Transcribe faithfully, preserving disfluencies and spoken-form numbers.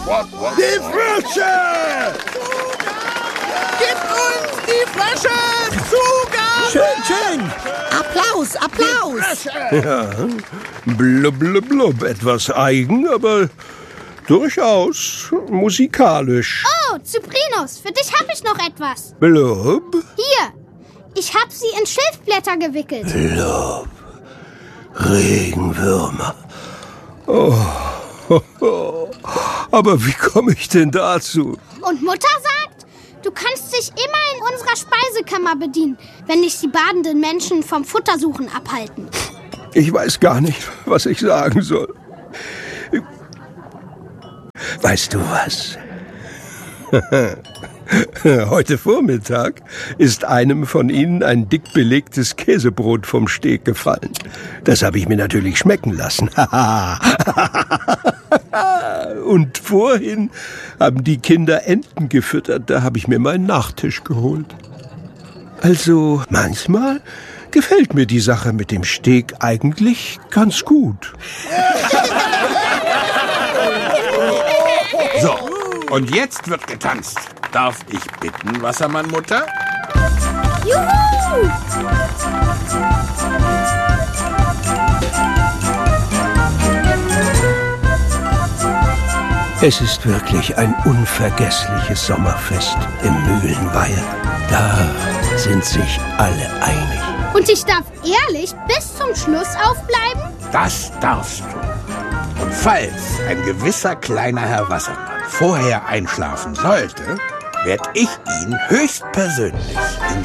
Die Frösche! Gib uns die Frösche! Zugabe! Schön, schön! Applaus, Applaus! Ja, blub, blub, blub. Etwas eigen, aber durchaus musikalisch. Oh, Cyprinos, für dich habe ich noch etwas. Blub? Hier, ich habe sie in Schilfblätter gewickelt. Blub. Regenwürmer. Oh. Aber wie komme ich denn dazu? Und Mutter sagt, du kannst dich immer in unserer Speisekammer bedienen, wenn dich die badenden Menschen vom Futtersuchen abhalten. Ich weiß gar nicht, was ich sagen soll. Weißt du was? Heute Vormittag ist einem von Ihnen ein dick belegtes Käsebrot vom Steg gefallen. Das habe ich mir natürlich schmecken lassen. Und vorhin haben die Kinder Enten gefüttert. Da habe ich mir meinen Nachtisch geholt. Also manchmal gefällt mir die Sache mit dem Steg eigentlich ganz gut. So, und jetzt wird getanzt. Darf ich bitten, Wassermann-Mutter? Juhu! Es ist wirklich ein unvergessliches Sommerfest im Mühlenweiher. Da sind sich alle einig. Und ich darf ehrlich bis zum Schluss aufbleiben? Das darfst du. Und falls ein gewisser kleiner Herr Wassermann vorher einschlafen sollte, werd ich ihn höchstpersönlich in